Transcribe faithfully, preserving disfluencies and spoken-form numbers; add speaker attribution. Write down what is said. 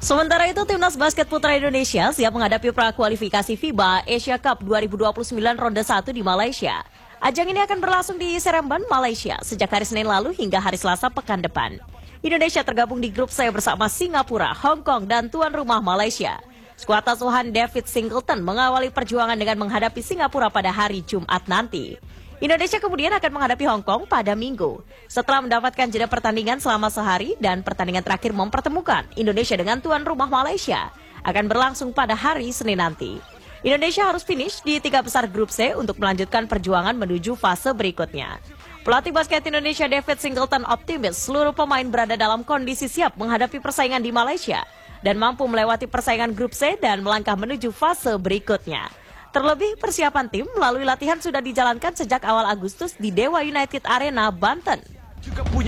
Speaker 1: Sementara itu, Timnas Basket Putra Indonesia siap menghadapi prakualifikasi FIBA Asia Cup dua ribu dua puluh sembilan ronde satu di Malaysia. Ajang ini akan berlangsung di Seremban, Malaysia sejak hari Senin lalu hingga hari Selasa pekan depan. Indonesia tergabung di grup C bersama Singapura, Hong Kong, dan tuan rumah Malaysia. Skuad asuhan David Singleton mengawali perjuangan dengan menghadapi Singapura pada hari Jumat nanti. Indonesia kemudian akan menghadapi Hong Kong pada Minggu. Setelah mendapatkan jeda pertandingan selama sehari dan pertandingan terakhir mempertemukan Indonesia dengan tuan rumah Malaysia akan berlangsung pada hari Senin nanti. Indonesia harus finish di tiga besar grup C untuk melanjutkan perjuangan menuju fase berikutnya. Pelatih basket Indonesia David Singleton optimis seluruh pemain berada dalam kondisi siap menghadapi persaingan di Malaysia dan mampu melewati persaingan grup C dan melangkah menuju fase berikutnya. Terlebih, persiapan tim melalui latihan sudah dijalankan sejak awal Agustus di Dewa United Arena, Banten.